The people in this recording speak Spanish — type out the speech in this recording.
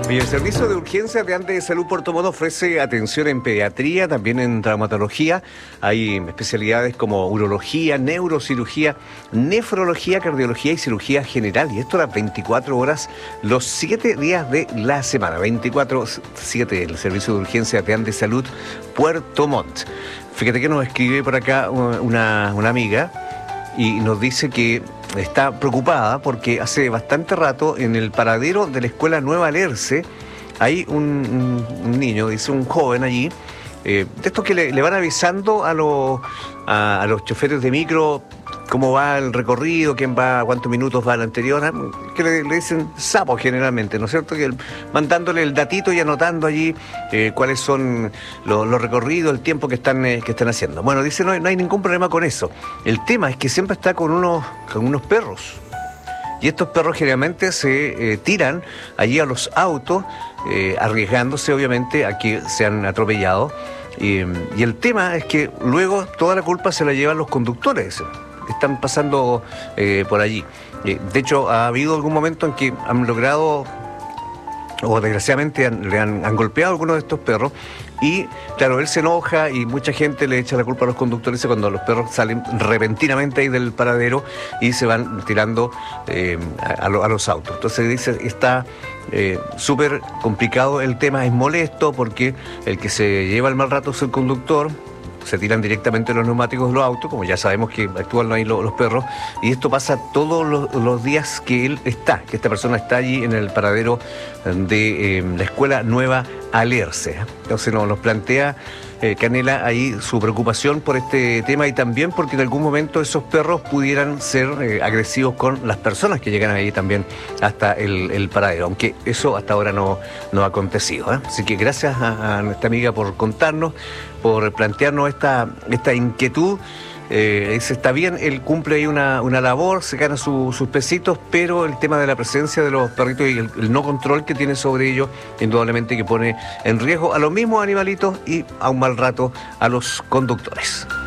Y el Servicio de Urgencias de Andes de Salud Puerto Montt ofrece atención en pediatría, también en traumatología. Hay especialidades como urología, neurocirugía, nefrología, cardiología y cirugía general. Y esto a las 24 horas, los 7 días de la semana. 24/7, el Servicio de Urgencias de Andes de Salud Puerto Montt. Fíjate que nos escribe por acá una amiga y nos dice que está preocupada porque hace bastante rato en el paradero de la escuela Nueva Alerce hay un niño, dice un joven allí, de estos que le van avisando a los choferes de micro cómo va el recorrido, quién va, cuántos minutos va al anterior, que le dicen sapos generalmente, ¿no es cierto? Que mandándole el datito y anotando allí cuáles son los recorridos, el tiempo que están haciendo. Bueno, dice, no hay ningún problema con eso. El tema es que siempre está con unos perros. Y estos perros generalmente se tiran allí a los autos, arriesgándose obviamente a que sean atropellados. Y el tema es que luego toda la culpa se la llevan los conductores que están pasando por allí. De hecho, ha habido algún momento en que han logrado, o desgraciadamente le han golpeado a algunos de estos perros, y claro, él se enoja y mucha gente le echa la culpa a los conductores cuando los perros salen repentinamente ahí del paradero y se van tirando a los autos. Entonces dice, está súper complicado el tema, es molesto porque el que se lleva el mal rato es el conductor. Se tiran directamente los neumáticos de los autos, como ya sabemos que actúan ahí los perros, y esto pasa todos los días que esta persona está allí en el paradero de la escuela Nueva Alerce. Entonces nos plantea Canela ahí su preocupación por este tema y también porque en algún momento esos perros pudieran ser agresivos con las personas que llegan ahí también hasta el paradero, aunque eso hasta ahora no ha acontecido. Así que gracias a nuestra amiga por contarnos, por plantearnos esta inquietud. Está bien, él cumple ahí una labor, se gana sus pesitos, pero el tema de la presencia de los perritos y el no control que tiene sobre ellos, indudablemente que pone en riesgo a los mismos animalitos y a un mal rato a los conductores.